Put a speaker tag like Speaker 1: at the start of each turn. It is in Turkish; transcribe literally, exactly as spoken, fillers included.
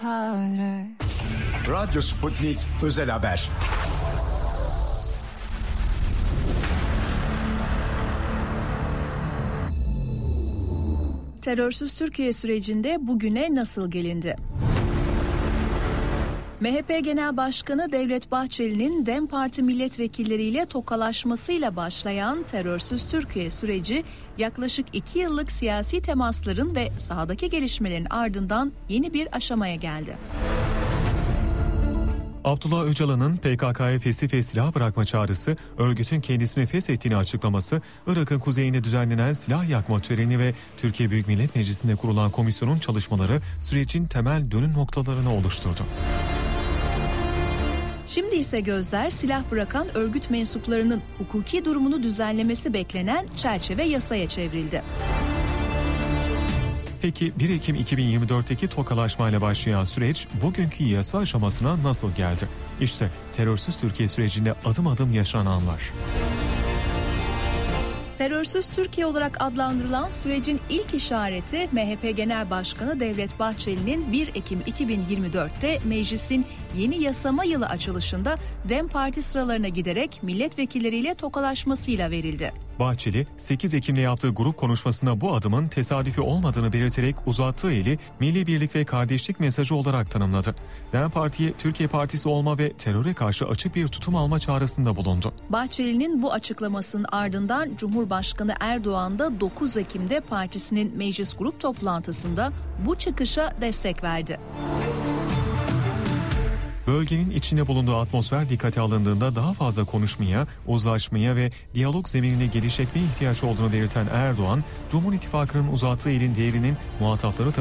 Speaker 1: Radyo Sputnik Özel Haber.
Speaker 2: Terörsüz Türkiye sürecinde bugüne nasıl gelindi? M H P Genel Başkanı Devlet Bahçeli'nin DEM Parti milletvekilleriyle tokalaşmasıyla başlayan terörsüz Türkiye süreci yaklaşık iki yıllık siyasi temasların ve sahadaki gelişmelerin ardından yeni bir aşamaya geldi.
Speaker 3: Abdullah Öcalan'ın P K K'ya fesih ve silah bırakma çağrısı, örgütün kendisini feshettiğini açıklaması, Irak'ın kuzeyinde düzenlenen silah yakma töreni ve Türkiye Büyük Millet Meclisi'nde kurulan komisyonun çalışmaları sürecin temel dönüm noktalarını oluşturdu.
Speaker 2: Şimdi ise gözler silah bırakan örgüt mensuplarının hukuki durumunu düzenlemesi beklenen çerçeve yasaya çevrildi.
Speaker 3: Peki bir Ekim iki bin yirmi dörtteki tokalaşmayla başlayan süreç bugünkü yasa aşamasına nasıl geldi? İşte terörsüz Türkiye sürecinde adım adım yaşananlar.
Speaker 2: Terörsüz Türkiye olarak adlandırılan sürecin ilk işareti M H P Genel Başkanı Devlet Bahçeli'nin bir Ekim iki bin yirmi dörtte meclisin yeni yasama yılı açılışında DEM Parti sıralarına giderek milletvekilleriyle tokalaşmasıyla verildi.
Speaker 3: Bahçeli, sekiz Ekim'de yaptığı grup konuşmasında bu adımın tesadüfi olmadığını belirterek uzattığı eli milli birlik ve kardeşlik mesajı olarak tanımladı. DEM Parti'ye Türkiye Partisi olma ve teröre karşı açık bir tutum alma çağrısında bulundu.
Speaker 2: Bahçeli'nin bu açıklamasının ardından Cumhurbaşkanı Erdoğan da dokuz Ekim'de partisinin meclis grup toplantısında bu çıkışa destek verdi.
Speaker 3: Bölgenin içinde bulunduğu atmosfer dikkate alındığında daha fazla konuşmaya, uzlaşmaya ve diyalog zeminini genişletmeye ihtiyaç olduğunu belirten Erdoğan, Cumhur İttifakı'nın uzattığı elin değerinin muhatapları